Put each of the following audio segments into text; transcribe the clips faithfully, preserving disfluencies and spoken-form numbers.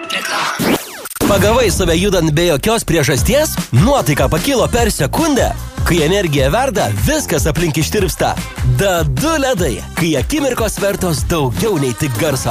Reklama. Pagavai save judant be jokios priežasties? Nuotaika pakilo per sekundę? Kai energija verda, viskas aplink ištirpsta. D du ledai, kai akimirkos vertos daugiau nei tik garso.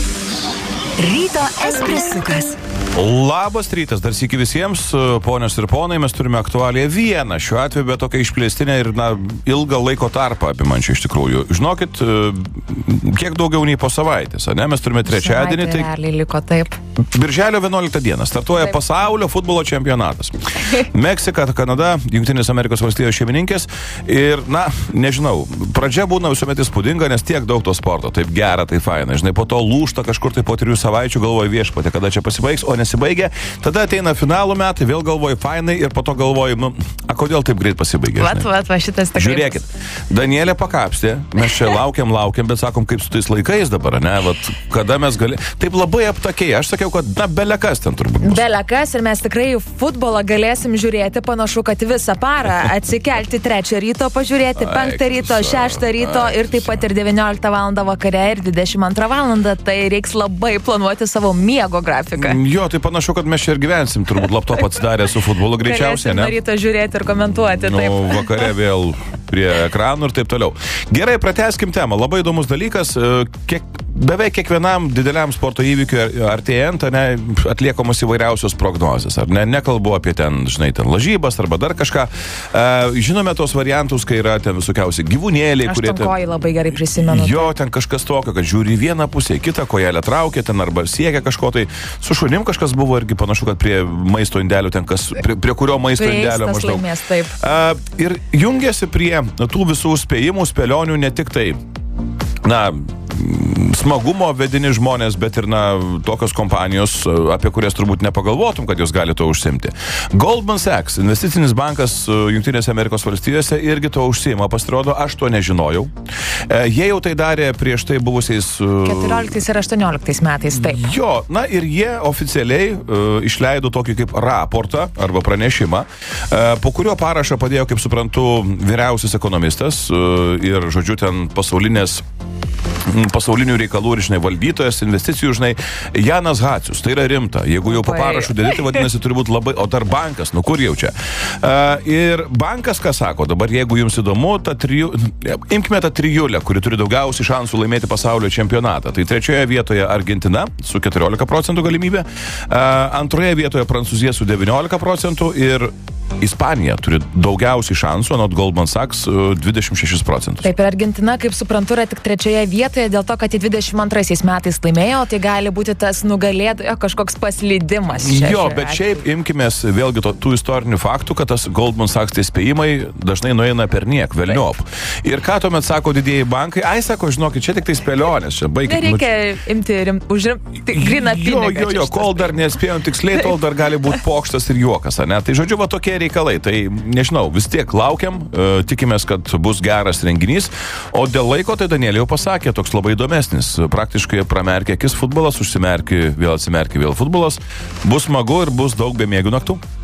Ryto espresukas. Labas rytas, dar sykį visiems, ponios ir ponai, mes turime aktualiją vieną, šiuo atveju, bet tokia išplėstinė ir na, ilgą laiko tarpą apimančią iš tikrųjų. Žinokit, kiek daugiau nei po savaitės, ne? Mes turime trečiadienį. Tai realiai liko taip. Birželio vienuoliktą dieną startuoja taip. Pasaulio futbolo čempionatas. Meksika, Kanada, Jungtinės Amerikos valstijos šeimininkės ir, na, nežinau, pradžia būna visuomet įspūdinga, nes tiek daug to sporto, taip gera, taip faina. Žinai, po to lūžta kažkur tai po trijų savaičių, galvoju viešpatė, kada čia pasibaigs, o nesibaigia. Tada ateina finalų metai, vėl galvoju fainai ir po to galvoju, nu, a kodėl taip greit pasibaigė? Vat, vat, va šitas tikrai. Žiūrėkit, Danielė pakapstė, mes čia laukiam, laukiam, bet sakom, kaip su tais laikais dabar, ne? Vat, kada mes gali... Taip labai aptakiai, aš sakiau, kad, na, belekas ten turbūt bus. Belekas ir mes tikrai futbolą galėsim žiūrėti, panašu, kad visą parą atsikelti trečią ryto pažiūrėti, penktą ryto, šeštą ryto ir taip pat ir devynioliktą valandą vakare ir dvidešimt antrą valandą, tai reiks labai planuoti savo miego grafiką. Jo, tai panašu, kad mes čia ir gyvensim, turbūt laptopą atsidarę su futbolu greičiausiai, ne? Galėsim nuo ryto žiūrėti ir komentuoti. Nu, taip. Vakare vėl prie ekranų ir taip toliau. Gerai, pratęskim temą. Labai įdomus dalykas. Kiek, beveik kiekvienam dideliam sporto įvykiui artėjant, ne, atliekamos įvairiausios prognozės. Ar ne? Nekalbu apie ten, žinai, ten lažybas arba dar kažką. Žinome tos variantus, kai yra ten visokiausi gyvūnėliai, kurie... Aš ten labai gerai prisimenu. Jo, ten kažkas tokio, kad žiūri vieną pusę, kitą kojelę traukia ten arba siekia kažko tai. Su šunim kažkas buvo irgi panašu, kad prie maisto indelių ten kas, prie, prie kurio maisto indelio maždaug. Laimės, taip. Uh, ir jungiasi prie tų visų spėjimų, spėlionių ne tik tai, na, smagumo vedini žmonės, bet ir, na, tokios kompanijos, apie kurias turbūt nepagalvotum, kad jos gali to užsimti. Goldman Sachs, investicinis bankas Jungtinėse Amerikos valstijose, irgi to užsima, pasirodo, aš to nežinojau. Jie jau tai darė prieš tai buvusiais... keturioliktais ir aštuonioliktais metais, taip. Jo, na ir jie oficialiai uh, išleido tokį kaip raportą arba pranešimą, uh, po kurio parašą padėjo, kaip suprantu, vyriausias ekonomistas uh, ir, žodžiu, ten pasaulinės pasaulinių reikalų ir, žinai, valdytojas, investicijų, žinai, Janas Hacius. Tai yra rimta. Jeigu jau po parašų dėlėti, vadinasi, turi būti labai... O dar bankas, nu kur jau čia? Uh, ir bankas, ką sako, dabar jeigu jums įdomu, ta trijų... imkime tą trijulę, kuri turi daugiausiai šansų laimėti pasaulio čempionatą. Tai trečioje vietoje Argentina su keturiolika procentų galimybė, uh, antroje vietoje Prancūzija su devyniolika procentų ir Ispanija turi daugiausiai šansų, anot Goldman Sachs dvidešimt šešis procentus. Taip, ir Argentina, kaip suprantu, yra tik trečioje vietoje dėl to, kad į dvidešimt antraisiais metais laimėjo, tai gali būti tas nugalėtojo kažkoks paslydimas. Čia, jo, bet šiaip imkimės vėlgi to, tų istorinių faktų, kad tas Goldman Sachs tai spėjimai dažnai nueina per niek, velniop. Ir ką tuomet sako didieji bankai? Ai, sako, žinokit, čia tik tai spėlionės, čia baigit. Nereikia nu... imti rim, už gryną pinigą. Jo, jo, jo, kol dar nespėjom tiksliai, tol dar gali būti pokštas ir juokas, ne? Tai žodžiu, va tokie reikalai. Tai nežinau, vis tiek laukiam, uh, tikimės, kad bus geras renginys, o dėl laiko tai Danielė jau pasakė, toks labai įdomesnis. Praktiškai pramerkė akis futbolas, užsimerkė, vėl atsimerkė vėl futbolas. Bus smagu ir bus daug bemiegių naktų.